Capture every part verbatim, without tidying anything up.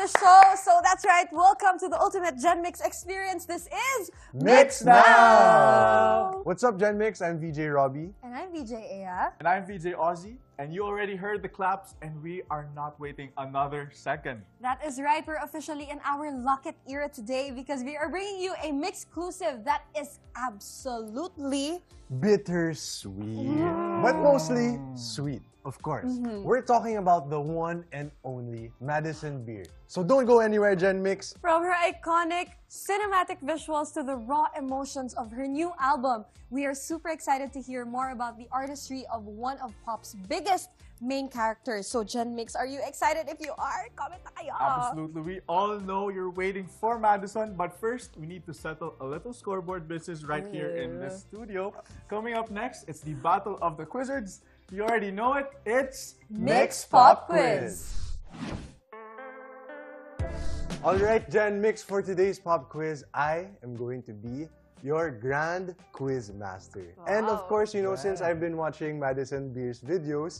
the show. So that's right. Welcome to the ultimate Gen Mix experience. This is Mix Now! What's up, Gen Mix? I'm V J Robbie. And I'm V J Aya. And I'm V J Ozzy. And you already heard the claps, and we are not waiting another second. That is right. We're officially in our Lock It era today because we are bringing you a mix-clusive that is absolutely bittersweet, mm. but mostly sweet, of course. Mm-hmm. We're talking about the one and only Madison Beer. So don't go anywhere, Gen Mix. From her iconic cinematic visuals to the raw emotions of her new album, we are super excited to hear more about the artistry of one of pop's biggest main characters. So Gen Mix, are you excited? If you are, comment na kayo. Absolutely. We all know you're waiting for Madison, but first, we need to settle a little scoreboard business right here in the studio. Coming up next, it's the Battle of the Quizzards. You already know it. It's Mix Pop Quiz. All right, Gen Mix, for today's pop quiz, I am going to be your grand quiz master. Wow. And of course, you know, yeah. since I've been watching Madison Beer's videos,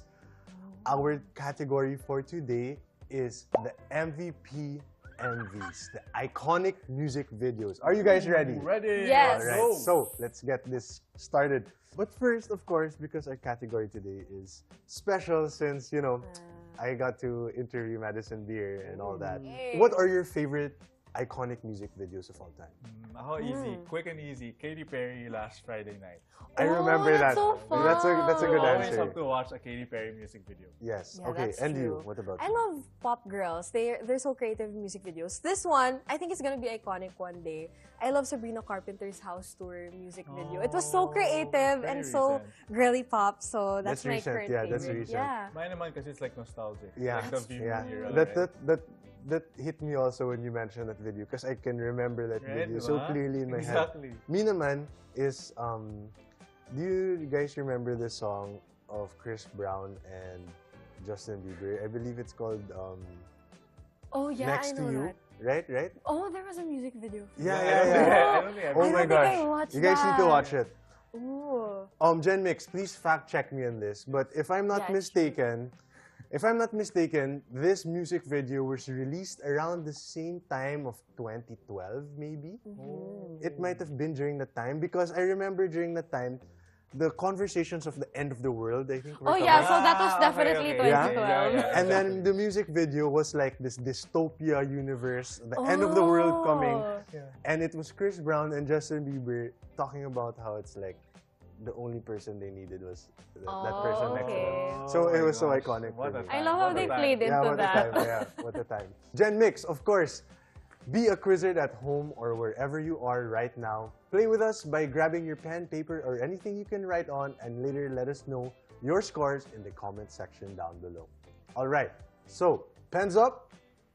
our category for today is the M V P M Vs, the iconic music videos. Are you guys ready? Ready. Yes. All right, so let's get this started. But first, of course, because our category today is special since, you know, I got to interview Madison Beer and all that. Hey. What are your favorite iconic music videos of all time? Mm, how easy, mm. quick and easy. Katy Perry Last Friday Night. I remember oh, that's that. So fun. That's a that's a good you answer. Always have to watch a Katy Perry music video. Yes. Yeah, okay. And true. you? What about I you? love pop girls. They they're so creative in music videos. This one, I think it's gonna be iconic one day. I love Sabrina Carpenter's house tour music video. Oh, it was so creative and so recent. girly pop. So that's, that's my recent. current Yeah, favorite. that's recent. Yeah. Mine naman kasi it's like nostalgic. Yeah. Like the view yeah. era, That right? that that that hit me also when you mentioned that video because I can remember that Right, video diba? so clearly in my exactly. head. Me naman is um. Do you guys remember the song of Chris Brown and Justin Bieber? I believe it's called um, Oh yeah, Next I know to You. that. Right, right? Oh, there was a music video. Yeah, I yeah, don't yeah. think I- I don't think I Oh I my don't think I gosh. watched You guys need to that. watch it. Ooh. Um, Gen Mix, please fact check me on this. But if I'm not Yeah, mistaken, if I'm not mistaken, this music video was released around the same time of twenty twelve, maybe. Mm-hmm. It might have been during the time because I remember during the time, the conversations of the end of the world, I think. Oh yeah, so that was Ah, definitely okay, okay. twenty twelve. Yeah, yeah, yeah. And then the music video was like this dystopia universe, the end of the world coming. Yeah. And it was Chris Brown and Justin Bieber talking about how it's like the only person they needed was th Oh, that person next to them. okay. So Oh it my was so gosh. iconic What for a me. I time. love how What a they time. played Yeah, into what a that. time. Yeah, what a time. Gen Mix, of course. Be a quizard at home or wherever you are right now. Play with us by grabbing your pen, paper, or anything you can write on and later let us know your scores in the comment section down below. All right, so pens up.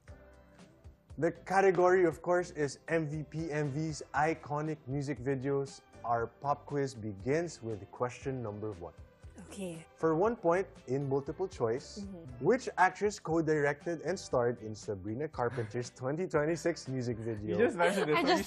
The category, of course, is M V P M Vs, iconic music videos. Our pop quiz begins with question number one. Okay. For one point in multiple choice, Mm-hmm. which actress co-directed and starred in Sabrina Carpenter's twenty twenty-six music video? You just mentioned it. I so just